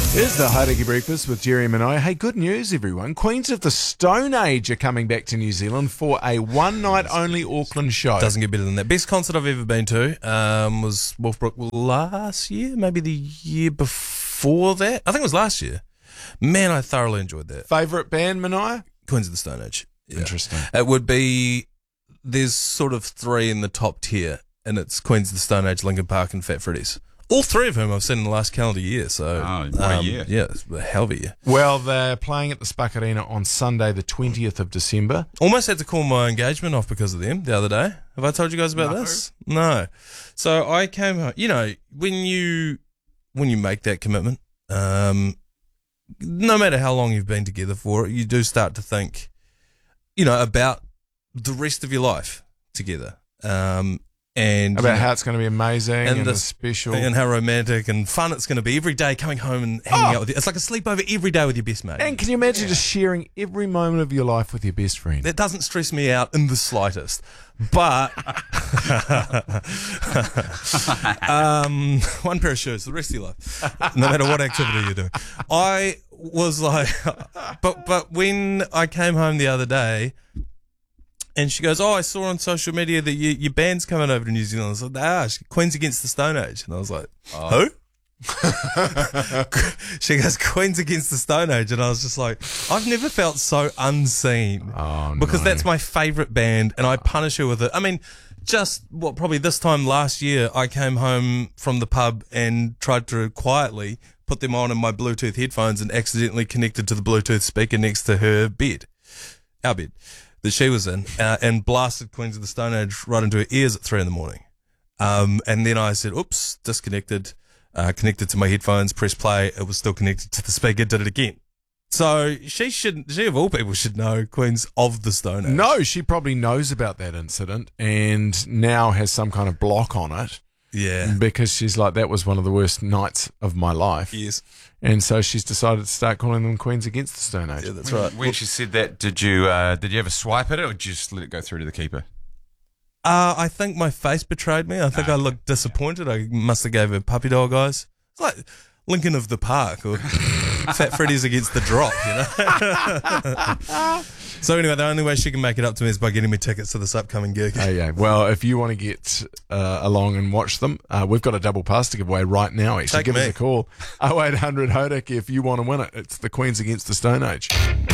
Here's the Hauraki Breakfast with Jerry Manoy. Hey, good news, everyone. Queens of the Stone Age are coming back to New Zealand for a one-night-only Auckland show. Doesn't get better than that. Best concert I've ever been to was Wolfbrook last year, maybe the year before that. I think it was last year. Man, I thoroughly enjoyed that. Favourite band, Manoy? Queens of the Stone Age. Yeah. Interesting. It would be, there's sort of three in the top tier, and it's Queens of the Stone Age, Linkin Park, and Fat Freddy's. All three of whom I've seen in the last calendar year. So, what a year. Yeah, it's a hell of a year. Well, they're playing at the Spark Arena on Sunday, the 20th of December. Almost had to call my engagement off because of them the other day. Have I told you guys about this? No. So I came home. You know, when you make that commitment, no matter how long you've been together for, you do start to think, you know, about the rest of your life together. And about how it's going to be amazing and special. And how romantic and fun it's going to be every day coming home and hanging out with you. It's like a sleepover every day with your best mate. And can you imagine just sharing every moment of your life with your best friend? That doesn't stress me out in the slightest. But one pair of shoes the rest of your life, no matter what activity you're doing. I was like, but when I came home the other day, and she goes, "Oh, I saw on social media that your band's coming over to New Zealand." I was like, Queens Against the Stone Age. And I was like, Who? She goes, Queens Against the Stone Age. And I was just like, I've never felt so unseen. Because that's my favourite band, and I punish her with it. I mean, probably this time last year, I came home from the pub and tried to quietly put them on in my Bluetooth headphones and accidentally connected to the Bluetooth speaker next to her bed, our bed, that she was in, and blasted Queens of the Stone Age right into her ears at 3 a.m. And then I said, oops, disconnected, connected to my headphones, press play, it was still connected to the speaker, did it again. So she of all people should know Queens of the Stone Age. No, she probably knows about that incident and now has some kind of block on it. Yeah. Because she's like, that was one of the worst nights of my life. Yes. And so she's decided to start calling them Queens Against the Stone Age. Yeah, that's right. When she said that, did you ever swipe at it, or did you just let it go through to the keeper? I think my face betrayed me. I think I looked disappointed. I must have gave her puppy dog eyes. It's like Lincoln of the Park or Fat Freddy's Against the Drop, you know? So anyway, the only way she can make it up to me is by getting me tickets to this upcoming gig. Oh, yeah. Well, if you want to get along and watch them, we've got a double pass to give away right now. Actually, give us a call. 0800 Hauraki if you want to win it. It's the Queens Against the Stone Age.